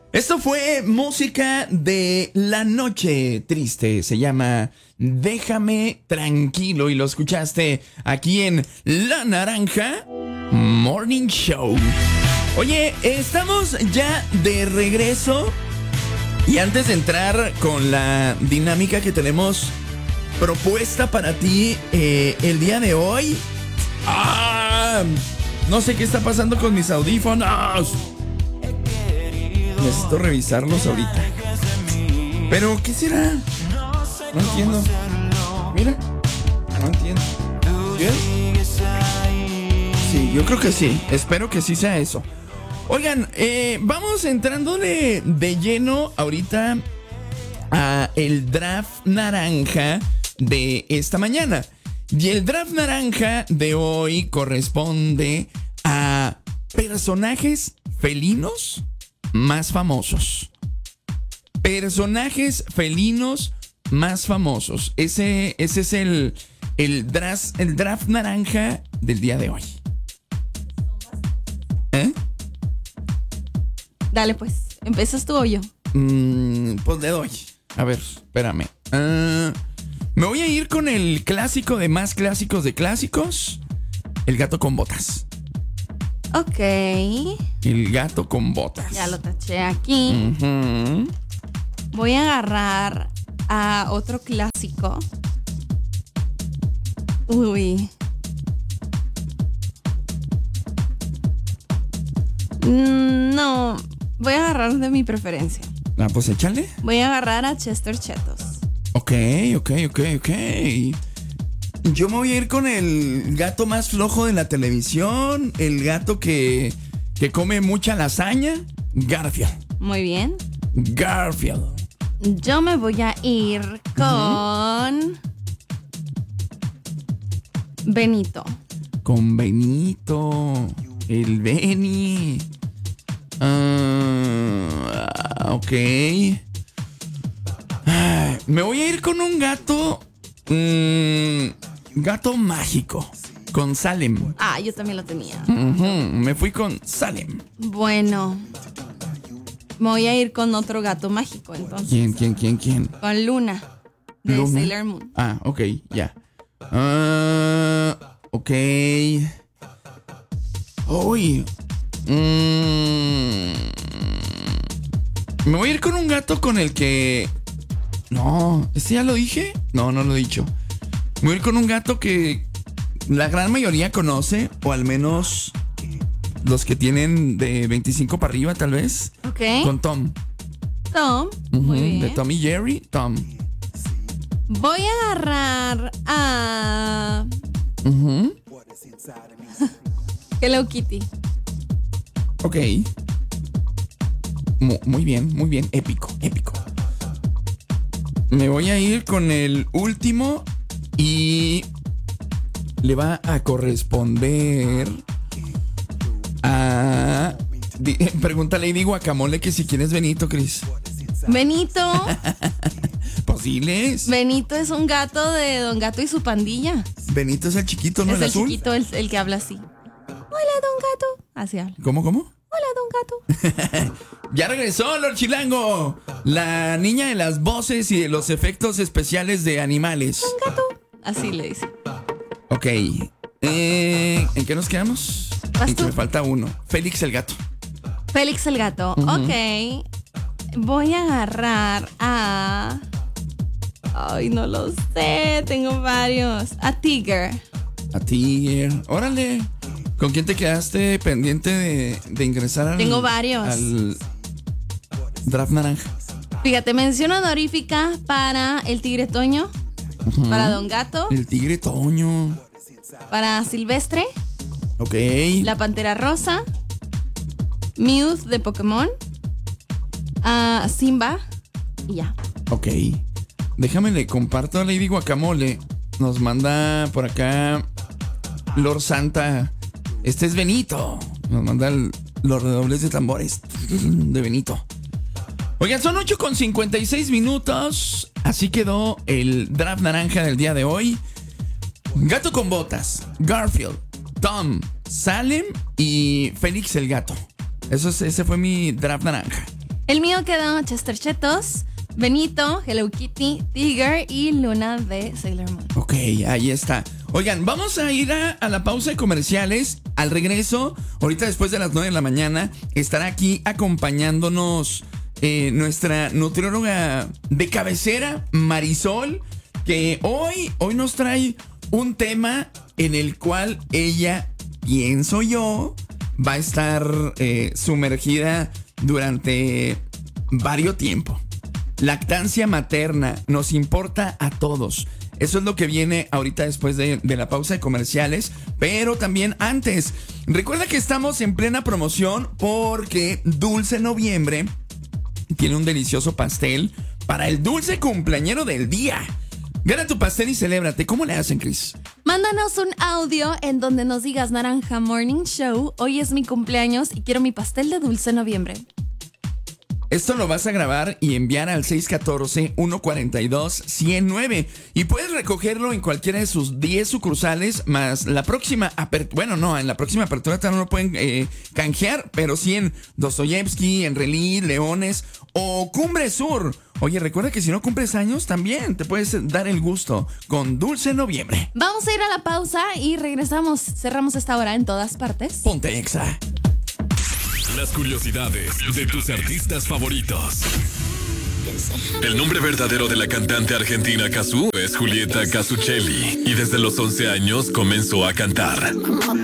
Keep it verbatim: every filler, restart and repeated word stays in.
Esto fue música de La Noche Triste. Se llama Déjame Tranquilo y lo escuchaste aquí en La Naranja Morning Show. Oye, estamos ya de regreso y antes de entrar con la dinámica que tenemos propuesta para ti eh, el día de hoy. ¡Ah! No sé qué está pasando con mis audífonos. Necesito revisarlos ahorita. Pero, ¿qué será? No entiendo. Mira, no entiendo. ¿Bien? Sí, yo creo que sí. Espero que sí sea eso. Oigan, eh, vamos entrándole de lleno ahorita a el draft naranja de esta mañana. Y el draft naranja de hoy corresponde a personajes felinos más famosos. Personajes felinos más famosos. Ese, ese es el, el, draft, el draft naranja del día de hoy. ¿Eh? Dale pues, ¿empiezas tú o yo? Mm, pues le doy. A ver, espérame. Uh, me voy a ir con el clásico de más clásicos de clásicos. El gato con botas. Ok. El gato con botas. Ya lo taché aquí. Uh-huh. Voy a agarrar a otro clásico. Uy. No, voy a agarrar de mi preferencia. Ah, pues échale. Voy a agarrar a Chester Chetos. Ok, ok, ok, ok. Yo me voy a ir con el gato más flojo de la televisión. El gato que, que come mucha lasaña. Garfield. Muy bien. Garfield. Yo me voy a ir con uh-huh. Benito. Con Benito. El Beni. Uh, ok. Ay, me voy a ir con un gato. Mmm, gato mágico. Con Salem. Ah, yo también lo tenía. Uh-huh, me fui con Salem. Bueno. Me voy a ir con otro gato mágico, entonces. ¿Quién, quién, quién, quién? Con Luna. De Luna. Sailor Moon. Ah, ok, ya. Uh, ok. Uy. Mm, me voy a ir con un gato con el que... No, ¿este ya lo dije? No, no lo he dicho. Me voy a ir con un gato que la gran mayoría conoce, o al menos los que tienen de veinticinco para arriba, tal vez. Ok. Con Tom. Tom. Uh-huh, muy bien. de Tom y Jerry, Tom. Voy a agarrar a... Uh-huh. Hello Kitty. Ok. Mu- muy bien, muy bien. Épico, épico. Me voy a ir con el último y le va a corresponder a... Di- pregúntale a Lady Guacamole que si quieres Benito, Cris. Benito. Posibles. Benito es un gato de Don Gato y su pandilla. Benito es el chiquito, ¿no? Es el el azul. chiquito el, el que habla así. Hola, Don Gato. Así habla. ¿Cómo, cómo? Hola, Don Gato. Ya regresó Lord Chilango, la niña de las voces y de los efectos especiales de animales. Don Gato. Así le dice. Ok. Eh, ¿En qué nos quedamos? ¿Vas En que tú? me falta uno. Félix el gato. Félix el gato. Ujú. Ok. Voy a agarrar a... Ay, no lo sé. Tengo varios. A Tiger. A ti. Órale. ¿Con quién te quedaste pendiente de, de ingresar al... Tengo varios. Al draft naranja? Fíjate, mención honorífica para el Tigre Toño. Ujú. Para Don Gato. El tigre Toño. Para Silvestre. Ok. La Pantera Rosa. Mew de Pokémon. A Simba. Y ya. Ok. Déjame le comparto a Lady Guacamole. Nos manda por acá Lord Santa. Este es Benito. Nos manda el- los redobles de tambores de Benito. Oigan, son ocho con cincuenta y seis minutos. Así quedó el draft naranja del día de hoy. Gato con botas, Garfield, Tom, Salem y Félix el gato. Eso es, ese fue mi draft naranja. El mío quedó Chester Chetos, Benito, Hello Kitty, Tiger y Luna de Sailor Moon. Ok, ahí está. Oigan, vamos a ir a, a la pausa de comerciales. Al regreso, ahorita después de las nueve de la mañana, estará aquí acompañándonos eh, nuestra nutrióloga de cabecera, Marisol, que hoy, hoy nos trae un tema en el cual ella, pienso yo, va a estar eh, sumergida durante varios tiempo. Lactancia materna nos importa a todos. Eso es lo que viene ahorita después de, de la pausa de comerciales. Pero también antes, recuerda que estamos en plena promoción porque Dulce Noviembre tiene un delicioso pastel para el dulce cumpleañero del día. Gana tu pastel y celébrate. ¿Cómo le hacen, Cris? Mándanos un audio en donde nos digas: Naranja Morning Show, hoy es mi cumpleaños y quiero mi pastel de Dulce Noviembre. Esto lo vas a grabar y enviar al seis uno cuatro, uno cuatro dos, uno cero nueve. Y puedes recogerlo en cualquiera de sus diez sucursales, más la próxima apertura. Bueno, no, en la próxima apertura no lo pueden eh, canjear, pero sí en Dostoyevsky, en Relí, Leones o Cumbre Sur. Oye, recuerda que si no cumples años, también te puedes dar el gusto con Dulce Noviembre. Vamos a ir a la pausa y regresamos. Cerramos esta hora en todas partes. Ponte Exa. Las curiosidades de tus artistas favoritos. El nombre verdadero de la cantante argentina Cazzu es Julieta Cazzucchelli y desde los once años comenzó a cantar.